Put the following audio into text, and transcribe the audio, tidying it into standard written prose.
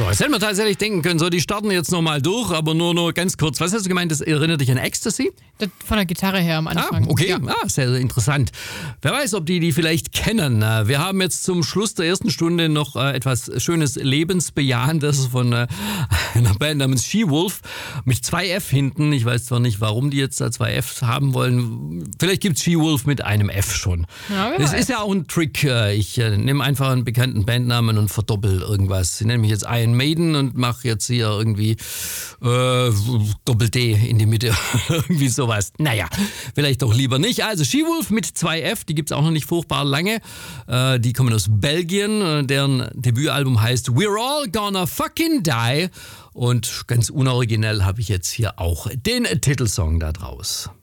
So, jetzt hätten wir tatsächlich denken können, so, die starten jetzt nochmal durch, aber nur ganz kurz. Was hast du gemeint, das erinnert dich an Ecstasy? Das von der Gitarre her am Anfang. Okay, Ja. sehr, sehr interessant. Wer weiß, ob die vielleicht kennen. Wir haben jetzt zum Schluss der ersten Stunde noch etwas schönes Lebensbejahendes von einer Band namens She-Wolf mit 2 F hinten. Ich weiß zwar nicht, warum die jetzt da 2 F haben wollen. Vielleicht gibt es She-Wolf mit einem F schon. Ja, das ist ja auch ein Trick. Ich nehme einfach einen bekannten Bandnamen und verdoppel irgendwas. Ich nenne mich jetzt Iron Maiden und mache jetzt hier irgendwie Doppel-D in die Mitte. Irgendwie sowas. Naja, vielleicht doch lieber nicht. Also She-Wolf mit 2 F, die gibt es auch noch nicht furchtbar lange. Die kommen aus Belgien. Deren Debütalbum heißt We're All Gonna Fucking Die. Und ganz unoriginell habe ich jetzt hier auch den Titelsong da draus.